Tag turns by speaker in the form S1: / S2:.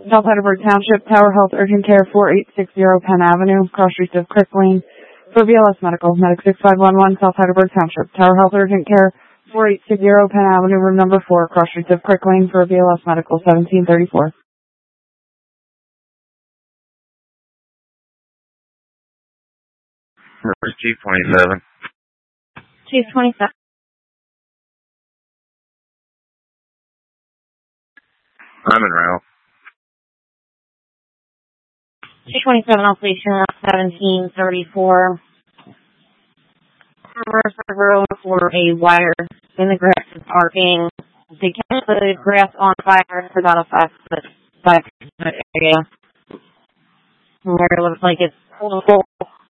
S1: South Heidelberg Township, Tower Health Urgent Care, 4860 Penn Avenue, cross streets of Crick Lane. For BLS Medical, Medic 6511, South Heidelberg Township, Tower Health Urgent Care, 4860 Penn Avenue, room number 4, cross streets of Crick Lane. For BLS Medical, 1734.
S2: Chief 27.
S3: Chief 27.
S2: I'm in route.
S3: Chief 27, I'll place you on 1734. Commercial room for a wire in the grass is parking. They kept the grass on fire for about a 5 foot area. Where it looks like it's full.